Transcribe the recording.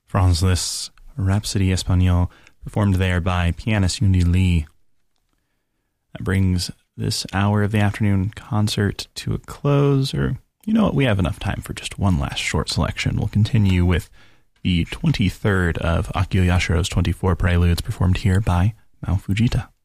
Franz Liszt's Rhapsody Espagnole, performed there by pianist Yundi Lee. That brings this hour of the afternoon concert to a close, or you know what, we have enough time for just one last short selection. We'll continue with the 23rd of Akio Yashiro's 24 Preludes, performed here by Mao Fujita.